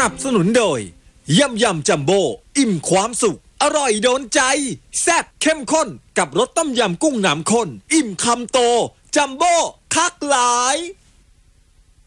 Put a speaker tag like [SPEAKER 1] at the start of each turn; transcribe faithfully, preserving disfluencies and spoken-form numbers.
[SPEAKER 1] นับสนุนโดยยำยำจัมโบ้อิ่มความสุขอร่อยโดนใจแซ่บเข้มข้นกับรสต้มยำกุ้งน้ำข้นอิ่มคำโตจัมโบ้คักหลาย